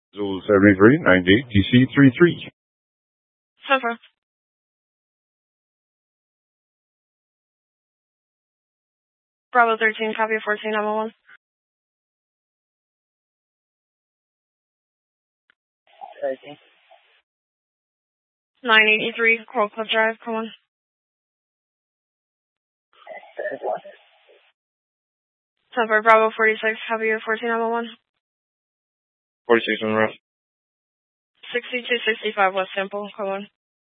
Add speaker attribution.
Speaker 1: Zulu 73, 98, DC 33.
Speaker 2: Central. Bravo 13, copy 14, I'm on 1. 983, Coral Cliff Drive, come on. Central, Bravo 46, copy 14, I'm on 1.
Speaker 1: 46 on the rest.
Speaker 2: 6265 West Temple, come on.